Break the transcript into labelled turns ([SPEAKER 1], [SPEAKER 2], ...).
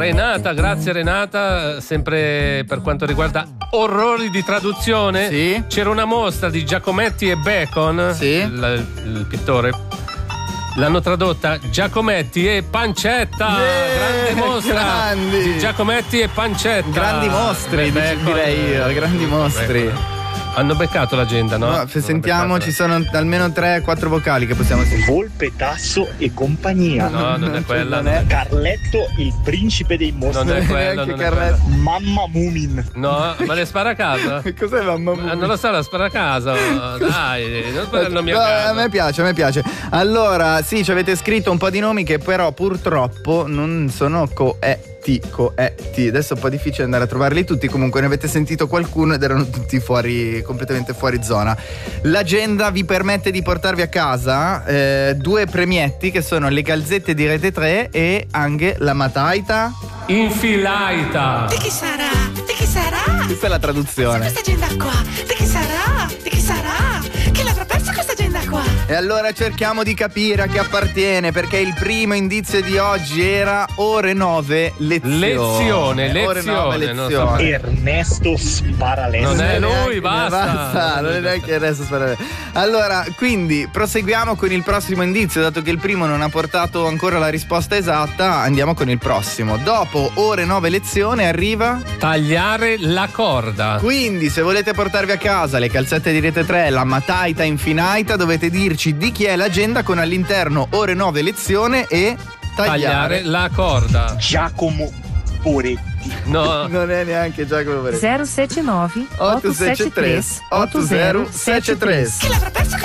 [SPEAKER 1] Renata, grazie Renata. Sempre per quanto riguarda orrori di traduzione,
[SPEAKER 2] sì.
[SPEAKER 1] C'era una mostra di Giacometti e Bacon,
[SPEAKER 2] sì.
[SPEAKER 1] il pittore. L'hanno tradotta Giacometti e Pancetta. Grande mostra
[SPEAKER 2] grandi.
[SPEAKER 1] di Giacometti e Pancetta.
[SPEAKER 2] Grandi mostri, direi io, grandi mostri.
[SPEAKER 1] Hanno beccato l'agenda, no?
[SPEAKER 2] No, se sentiamo, ci sono almeno 3-4 vocali che possiamo sentire.
[SPEAKER 3] Volpe, Tasso e compagnia.
[SPEAKER 1] No, non è quella.
[SPEAKER 2] Non è.
[SPEAKER 3] Carletto, il principe dei mostri.
[SPEAKER 1] Non è quello, non è quello.
[SPEAKER 3] Mamma Mumin.
[SPEAKER 1] No, ma le spara a casa?
[SPEAKER 2] Cos'è Mamma Mumin?
[SPEAKER 1] Non lo sa, la spara a casa. Dai, non spararlo mia casa.
[SPEAKER 2] A me piace. Allora, sì, ci avete scritto un po' di nomi che però purtroppo non sono coetti. Adesso è un po' difficile andare a trovarli tutti, comunque ne avete sentito qualcuno ed erano tutti completamente fuori zona. L'agenda vi permette di portarvi a casa 2 premietti che sono le calzette di Rete 3 e anche la mataita
[SPEAKER 1] infilaita.
[SPEAKER 4] Di chi sarà? Di chi sarà?
[SPEAKER 2] Questa è la traduzione.
[SPEAKER 4] Questa agenda qua. Di chi sarà? Di chi sarà? Chi l'avrà persa questa agenda qua?
[SPEAKER 2] E allora cerchiamo di capire a chi appartiene, perché il primo indizio di oggi era ore 9 lezione. Ore 9 lezione.
[SPEAKER 3] Ernesto Sparalessa.
[SPEAKER 1] Non è lui, basta.
[SPEAKER 2] Non è neanche Ernesto Sparalessa. Allora, quindi proseguiamo con il prossimo indizio, dato che il primo non ha portato ancora la risposta esatta, andiamo con il prossimo. Dopo ore 9 lezione arriva
[SPEAKER 1] tagliare la corda.
[SPEAKER 2] Quindi se volete portarvi a casa le calzette di Rete 3, la mataita infinaita, dovete dirci di chi è l'agenda con all'interno ore 9 lezione e tagliare
[SPEAKER 1] la corda.
[SPEAKER 3] Giacomo Poretti.
[SPEAKER 1] No,
[SPEAKER 2] non è neanche Giacomo Poretti.
[SPEAKER 5] 079
[SPEAKER 2] 873 8073.
[SPEAKER 4] Chi l'avrà persa